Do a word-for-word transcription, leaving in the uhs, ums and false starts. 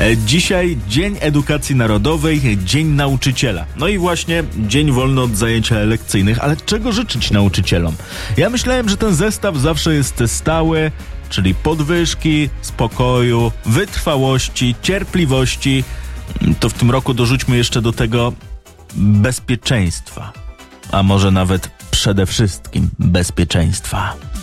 Dzisiaj Dzień Edukacji Narodowej, Dzień Nauczyciela. No i właśnie dzień wolny od zajęć lekcyjnych, ale czego życzyć nauczycielom? Ja myślałem, że ten zestaw zawsze jest stały, czyli podwyżki, spokoju, wytrwałości, cierpliwości. To w tym roku dorzućmy jeszcze do tego bezpieczeństwa. A może nawet przede wszystkim bezpieczeństwa.